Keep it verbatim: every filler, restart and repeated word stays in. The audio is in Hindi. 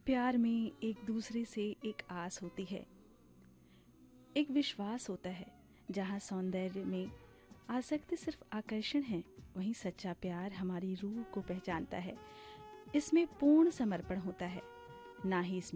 प्यार में एक दूसरे से एक आस होती है, एक विश्वास होता है। जहाँ सौंदर्य में आसक्ति सिर्फ आकर्षण है, वहीं सच्चा प्यार हमारी रूह को पहचानता है। इसमें पूर्ण समर्पण होता है, ना ही इसमें